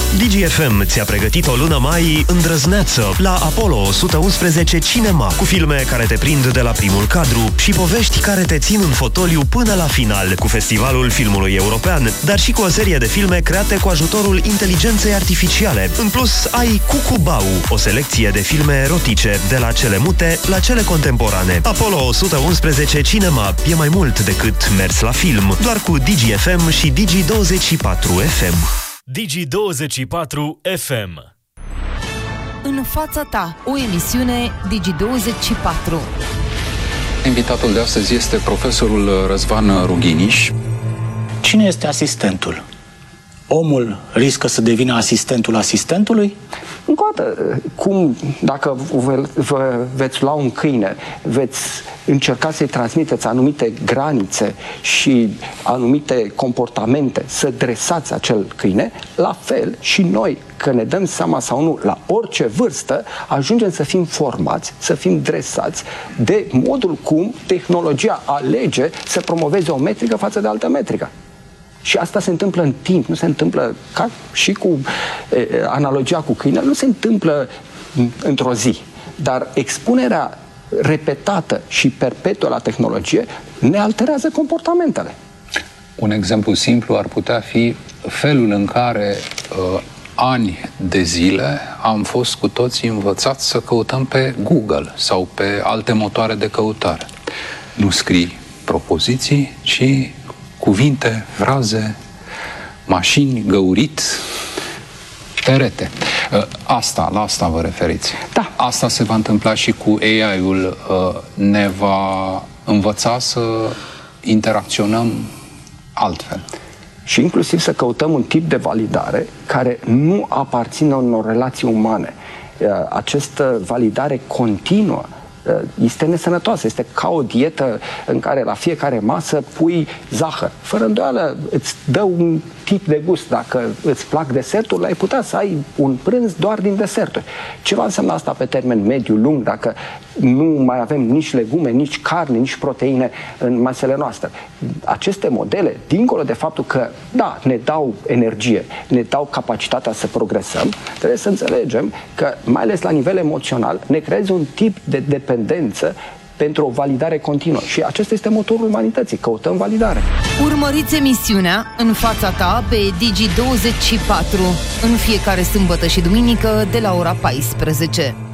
DGFM ți-a pregătit o lună mai îndrăzneață la Apollo 111 Cinema, cu filme care te prind de la primul cadru și povești care te țin în fotoliu până la final, cu Festivalul Filmului European, dar și cu o serie de filme create cu ajutorul inteligenței artificiale. În plus, ai Cucubau, o selecție de filme erotice, de la cele mute la cele contemporane. Apollo 111 Cinema e mai mult decât mers la film, doar cu DGFM și Digi24 FM. Digi24 FM. În fața ta, o emisiune Digi24. Invitatul de astăzi este profesorul Răzvan Rughiniș. Cine este asistentul? Omul riscă să devină asistentul asistentului? Încă o dată, cum, dacă vă veți lua un câine, veți încerca să-i transmiteți anumite granițe și anumite comportamente, să dresați acel câine, la fel și noi, că ne dăm seama sau nu, la orice vârstă, ajungem să fim formați, să fim dresați de modul cum tehnologia alege să promoveze o metrică față de altă metrică. Și asta se întâmplă în timp, nu se întâmplă, ca și cu analogia cu câinele, nu se întâmplă într-o zi. Dar expunerea repetată și perpetuă la tehnologie ne alterează comportamentele. Un exemplu simplu ar putea fi felul în care ani de zile am fost cu toții învățați să căutăm pe Google sau pe alte motoare de căutare. Nu scrii propoziții, ci cuvinte, fraze, mașini, găurit, perete. La asta vă referiți. Da. Asta se va întâmpla și cu AI-ul. Ne va învăța să interacționăm altfel. Și inclusiv să căutăm un tip de validare care nu aparține unor relații umane. Această validare continuă este nesănătoasă, este ca o dietă în care la fiecare masă pui zahăr. Fără îndoială îți dă un tip de gust. Dacă îți plac deserturile, ai putea să ai un prânz doar din deserturi. Ce va însemna asta pe termen mediu, lung, dacă nu mai avem nici legume, nici carne, nici proteine în masele noastre? Aceste modele, dincolo de faptul că, da, ne dau energie, ne dau capacitatea să progresăm, trebuie să înțelegem că, mai ales la nivel emoțional, ne creează un tip de dependență pentru o validare continuă. Și acesta este motorul umanității. Căutăm validare. Urmăriți emisiunea În fața ta pe Digi24 în fiecare sâmbătă și duminică de la ora 14.